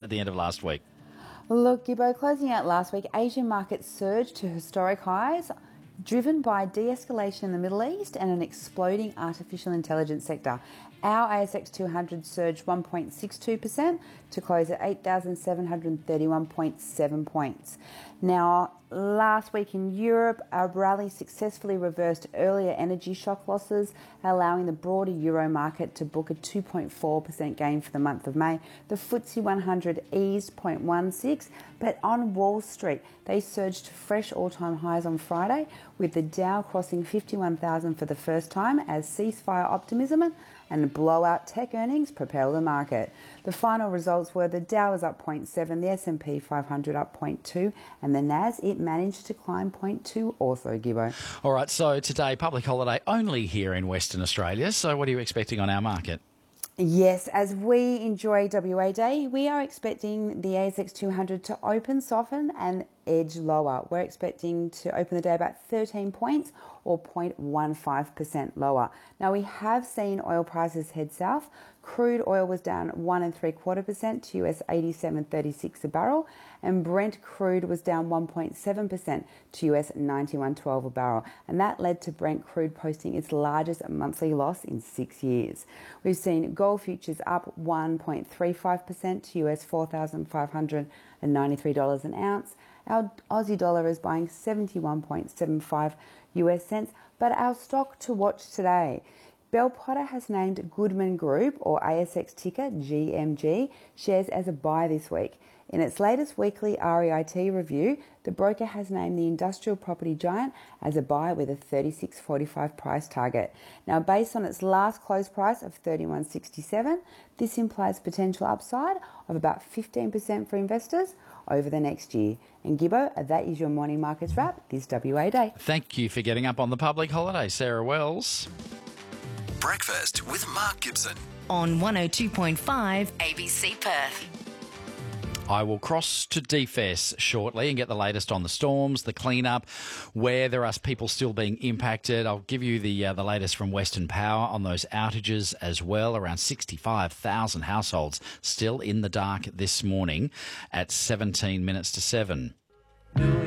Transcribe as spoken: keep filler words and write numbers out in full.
at the end of last week? Look, Gibbo, closing out last week, Asian markets surged to historic highs, driven by de-escalation in the Middle East and an exploding artificial intelligence sector. Our A S X two hundred surged one point six two percent to close at eight thousand seven hundred thirty-one point seven points. Now, last week in Europe, our rally successfully reversed earlier energy shock losses, allowing the broader euro market to book a two point four percent gain for the month of May. The F T S E one hundred eased zero point one six, but on Wall Street, they surged to fresh all-time highs on Friday, with the Dow crossing fifty-one thousand for the first time as ceasefire optimism and blowout tech earnings propel the market. The final results were the Dow was up zero point seven, the S and P five hundred up zero point two, and the Nas, it managed to climb zero point two also, Gibbo. All right, so today, public holiday only here in Western Australia. So what are you expecting on our market? Yes, as we enjoy W A Day, we are expecting the A S X two hundred to open, soften and edge lower. We're expecting to open the day about thirteen points or zero point one five percent lower. Now, we have seen oil prices head south. Crude oil was down one and three quarter percent to U S eighty-seven thirty-six a barrel, and Brent crude was down one point seven percent to U S ninety-one twelve a barrel, and that led to Brent crude posting its largest monthly loss in six years. We've seen gold futures up one point three five percent to U S four thousand five hundred ninety-three dollars an ounce. Our Aussie dollar is buying seventy-one point seven five U S cents, but our stock to watch today. Bell Potter has named Goodman Group, or A S X ticker G M G, shares as a buy this week. In its latest weekly R E I T review, the broker has named the industrial property giant as a buy with a thirty-six forty-five price target. Now, based on its last close price of thirty-one sixty-seven, this implies potential upside of about fifteen percent for investors over the next year. And Gibbo, that is your morning markets wrap this W A Day. Thank you for getting up on the public holiday, Sarah Wells. Breakfast with Mark Gibson on one oh two point five A B C Perth. I will cross to D F E S shortly and get the latest on the storms, the cleanup, where there are people still being impacted. I'll give you the uh, the latest from Western Power on those outages as well. Around sixty-five thousand households still in the dark this morning at seventeen minutes to seven.